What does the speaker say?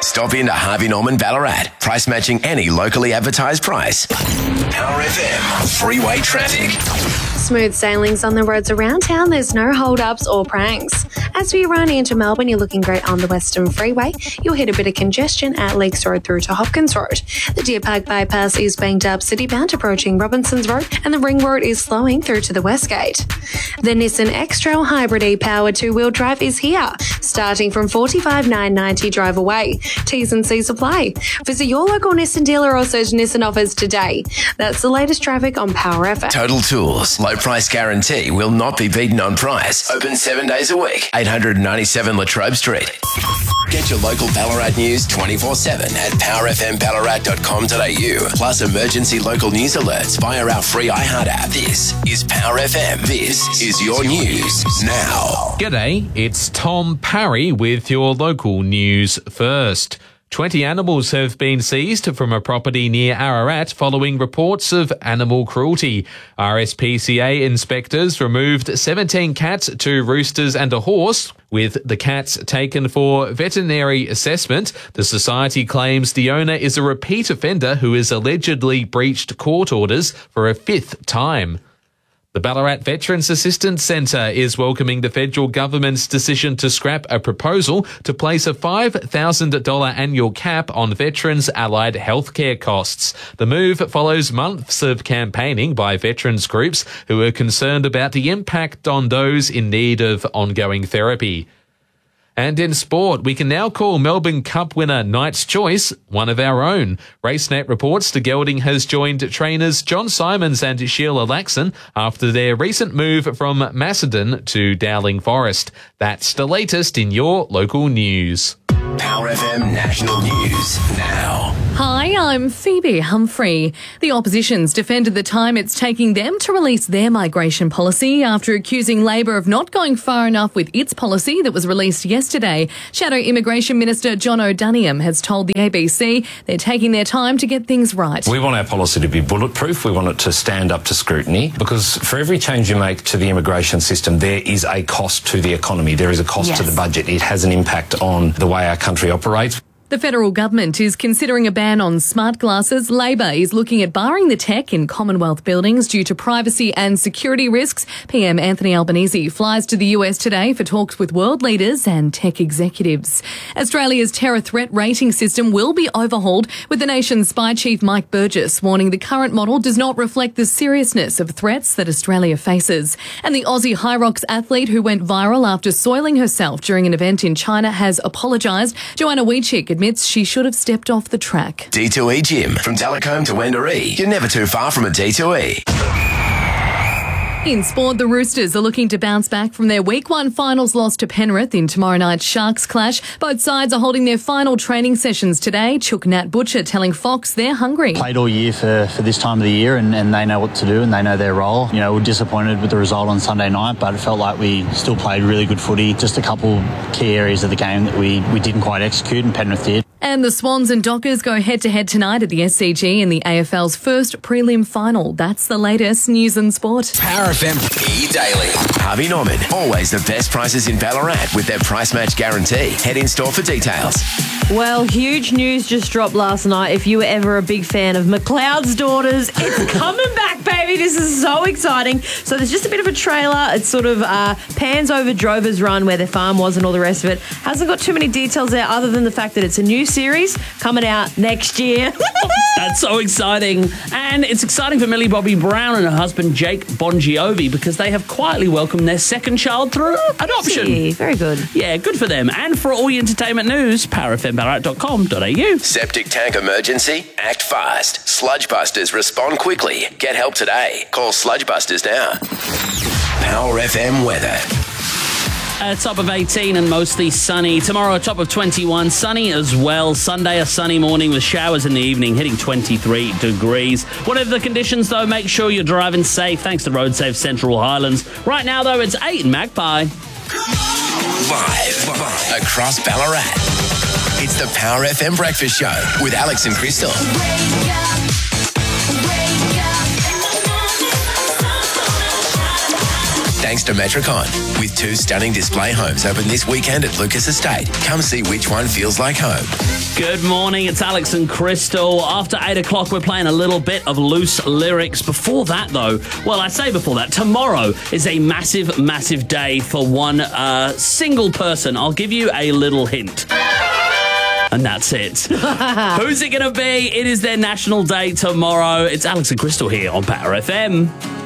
Stop into Harvey Norman Ballarat. Price matching any locally advertised price. Power FM freeway traffic. Smooth sailings on the roads around town. There's no hold-ups or pranks. As we run into Melbourne, you're looking great on the Western Freeway. You'll hit a bit of congestion at Lakes Road through to Hopkins Road. The Deer Park bypass is banked up city-bound approaching Robinsons Road, and the Ring Road is slowing through to the Westgate. The Nissan X-Trail Hybrid E-Powered two-wheel drive is here, starting from $45,990 drive away. T's and C's apply. Visit your local Nissan dealer or search Nissan offers today. That's the latest traffic on Power FM. Total Tools. Low price guarantee will not be beaten on price. Open 7 days a week. 897 Latrobe Street. Get your local Ballarat news 24/7 at powerfmballarat.com.au. Plus emergency local news alerts via our free iHeart app. This is Power FM. This is your news now. G'day, it's Tom Parry with your local news first. 20 animals have been seized from a property near Ararat following reports of animal cruelty. RSPCA inspectors removed 17 cats, 2 roosters and a horse, with the cats taken for veterinary assessment. The society claims the owner is a repeat offender who has allegedly breached court orders for a 5th time. The Ballarat Veterans Assistance Centre is welcoming the federal government's decision to scrap a proposal to place a $5,000 annual cap on veterans' allied healthcare costs. The move follows months of campaigning by veterans groups who are concerned about the impact on those in need of ongoing therapy. And in sport, we can now call Melbourne Cup winner Knight's Choice one of our own. RaceNet reports the gelding has joined trainers John Simons and Sheila Laxon after their recent move from Macedon to Dowling Forest. That's the latest in your local news. Power FM National News now. Hi, I'm Phoebe Humphrey. The opposition's defended the time it's taking them to release their migration policy after accusing Labor of not going far enough with its policy that was released yesterday. Shadow Immigration Minister John O'Daniam has told the ABC they're taking their time to get things right. We want our policy to be bulletproof. We want it to stand up to scrutiny, because for every change you make to the immigration system, there is a cost to the economy. There is a cost to the budget. It has an impact on the way our country operates. The federal government is considering a ban on smart glasses. Labor is looking at barring the tech in Commonwealth buildings due to privacy and security risks. PM Anthony Albanese flies to the US today for talks with world leaders and tech executives. Australia's terror threat rating system will be overhauled, with the nation's spy chief Mike Burgess warning the current model does not reflect the seriousness of threats that Australia faces. And the Aussie High Rocks athlete who went viral after soiling herself during an event in China has apologised. Joanna Weechik admits she should have stepped off the track. D2E Gym. From Dallacombe to Wendouree. You're never too far from a D2E. In sport, the Roosters are looking to bounce back from their Week 1 finals loss to Penrith in tomorrow night's Sharks clash. Both sides are holding their final training sessions today. Chook Nat Butcher telling Fox they're hungry. Played all year for this time of the year and they know what to do and they know their role. You know, we're disappointed with the result on Sunday night, but it felt like we still played really good footy. Just a couple key areas of the game that we didn't quite execute and Penrith did. And the Swans and Dockers go head-to-head tonight at the SCG in the AFL's first prelim final. That's the latest news and sport. Power FM E-Daily. Harvey Norman. Always the best prices in Ballarat with their price match guarantee. Head in store for details. Well, huge news just dropped last night. If you were ever a big fan of McLeod's Daughters, it's coming back, baby. This is so exciting. So there's just a bit of a trailer. It sort of pans over Drover's Run, where their farm was and all the rest of it. Hasn't got too many details there other than the fact that it's a new series coming out next year. That's so exciting. And it's exciting for Millie Bobby Brown and her husband Jake Bongiovi, because they have quietly welcomed their second child through adoption. Very good. Yeah, good for them. And for all your entertainment news, powerfmballarat.com.au. Septic tank emergency? Act fast. Sludge Busters respond quickly. Get help today. Call Sludge Busters now. Power FM weather. Top of 18 and mostly sunny. Tomorrow, a top of 21, sunny as well. Sunday, a sunny morning with showers in the evening, hitting 23 degrees. Whatever the conditions, though, make sure you're driving safe, thanks to RoadSafe Central Highlands. Right now, though, it's 8 in Magpie. Live across Ballarat. It's the Power FM Breakfast Show with Alex and Crystal. thanks to Metricon. With 2 stunning display homes open this weekend at Lucas Estate. Come see which one feels like home. Good morning, it's Alex and Crystal. After 8 o'clock, we're playing a little bit of loose lyrics. Before that, though, well, I say before that, tomorrow is a massive, massive day for one single person. I'll give you a little hint. And that's it. Who's it going to be? It is their national day tomorrow. It's Alex and Crystal here on Power FM.